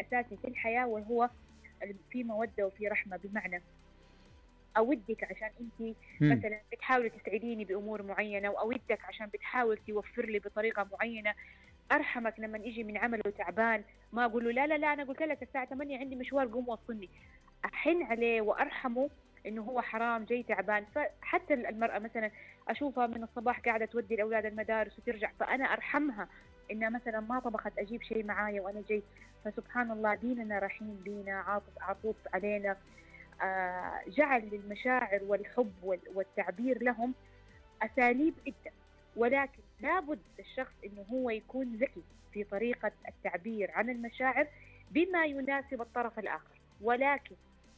الأساسي في الحياة، وهو في مودة وفي رحمة. بمعنى أودك عشان أنت مثلا بتحاولي تسعديني بأمور معينة، وأودك عشان بتحاول توفر لي بطريقة معينة. أرحمك لما يجي من عمله تعبان، ما أقول له لا لا لا أنا قلت لك الساعة 8 عندي مشوار قوم وصلني. أحن عليه وأرحمه إنه هو حرام جاي تعبان. فحتى المرأة مثلا أشوفها من الصباح قاعدة تودي الأولاد المدارس وترجع، فأنا أرحمها إنها مثلا ما طبخت أجيب شيء معايا وأنا جاي. فسبحان الله ديننا رحيم بينا، عطوف علينا. جعل للمشاعر والحب والتعبير لهم أساليب عدة، ولكن لابد الشخص إنه هو يكون ذكي في طريقة التعبير عن المشاعر بما يناسب الطرف الآخر، ولكن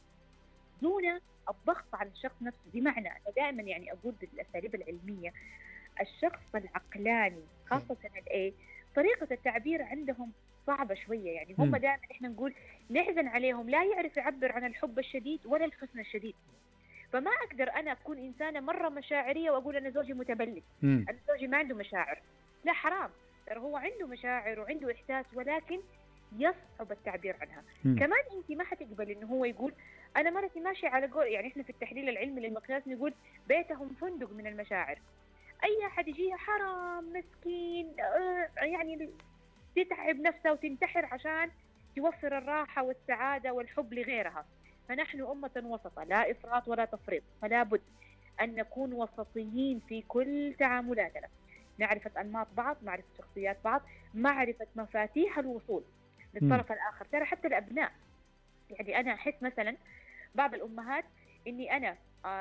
دون الضغط على الشخص نفسه. بمعنى أنا دائما يعني أقول بالأساليب العلمية، الشخص العقلاني خاصة الA طريقة التعبير عندهم صعبة شوية. يعني هم دائما إحنا نقول نحزن عليهم، لا يعرف يعبر عن الحب الشديد ولا الحزن الشديد. فما أقدر أنا أكون إنسانة مرة مشاعرية وأقول أنا زوجي متبلد، أنا زوجي ما عنده مشاعر. لا، حرام، ترى هو عنده مشاعر وعنده إحساس، ولكن يصعب التعبير عنها. كمان أنت ما حتقبل إنه هو يقول أنا مرتي ماشية على قول، يعني إحنا في التحليل العلمي للمقياس نقول بيتهم فندق من المشاعر. أي أحد يجيها حرام مسكين، يعني تتعب نفسها وتنتحر عشان توفر الراحة والسعادة والحب لغيرها. فنحن أمة وسطة، لا إفراط ولا تفريط، فلا بد أن نكون وسطيين في كل تعاملاتنا. معرفة أنماط بعض، معرفة شخصيات بعض، معرفة مفاتيح الوصول للطرف الآخر. ترى حتى الأبناء، يعني أنا أحس مثلا بعض الأمهات إني أنا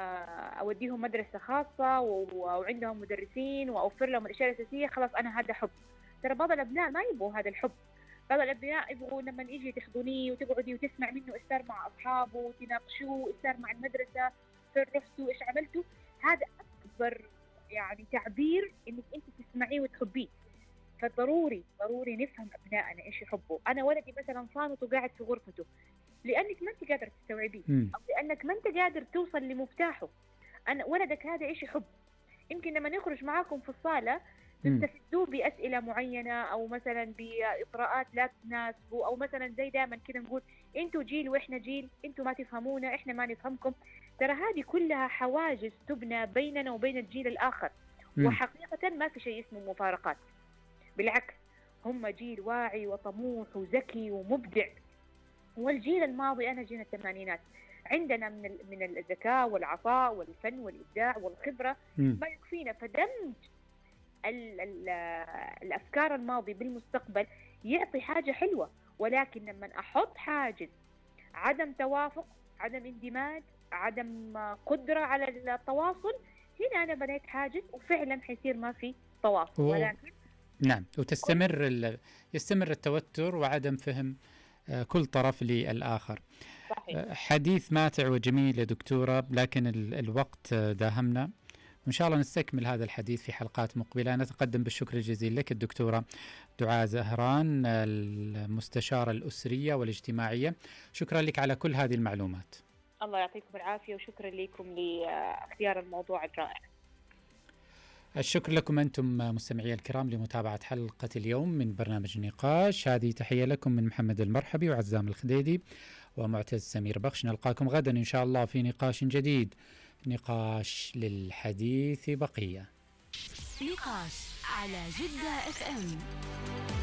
أوديهم مدرسة خاصة وعندهم مدرسين وأوفر لهم الأشياء الأساسية، خلاص أنا هذا حب. ترى بعض الأبناء ما يبغوا هذا الحب. بعض الأبناء يبغوا لما يجي تحضنيه وتقعدي وتسمع منه إيش صار مع أصحابه وتناقشوه إيش صار مع المدرسة، فين رحتوا إيش عملتوا. هذا أكبر يعني تعبير إنك أنت تسمعيه وتحبيه. فضروري نفهم أبنائنا إيش يحبوا. أنا ولدي مثلا صامت وقاعد في غرفته لأنك ما أنت قادر تستوعبيه، أو لأنك ما أنت قادر توصل لمفتاحه. أنا ولدك هذا إيش يحب. يمكن لما نخرج معاكم في الصالة تستفيدوا بأسئلة معينة، أو مثلا بإطراءات لا تناسبوا، أو مثلا زي دائما كده نقول أنتوا جيل وإحنا جيل، أنتوا ما تفهمونا إحنا ما نفهمكم. ترى هذه كلها حواجز تبنى بيننا وبين الجيل الآخر. وحقيقة ما في شيء اسمه مفارقات، بالعكس هم جيل واعي وطموح وذكي ومبدع. والجيل الماضي أنا جيل الثمانينات، عندنا من الذكاء والعطاء والفن والإبداع والخبرة ما يكفينا. فدمج الأفكار الماضي بالمستقبل يعطي حاجة حلوة. ولكن لما أحط حاجز عدم توافق، عدم اندماج، عدم قدرة على التواصل، هنا أنا بنيت حاجز وفعلا حيصير ما في تواصل. ولكن نعم، يستمر التوتر وعدم فهم كل طرف للآخر. صحيح. حديث ماتع وجميل يا دكتورة، لكن الوقت داهمنا، وإن شاء الله نستكمل هذا الحديث في حلقات مقبلة. نتقدم بالشكر الجزيل لك الدكتورة دعاء زهران، المستشارة الأسرية والاجتماعية. شكرا لك على كل هذه المعلومات. الله يعطيكم العافية، وشكرا لكم لاختيار الموضوع الرائع. الشكر لكم أنتم مستمعي الكرام لمتابعة حلقة اليوم من برنامج نقاش. هذه تحية لكم من محمد المرحبي وعزام الخديدي ومعتز سمير بخش. نلقاكم غدا إن شاء الله في نقاش جديد، نقاش للحديث بقية. نقاش على جدة FM.